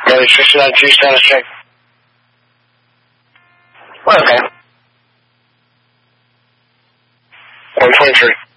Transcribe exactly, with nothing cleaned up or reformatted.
Mary sixty-nine two, status check. Okay. one twenty-three.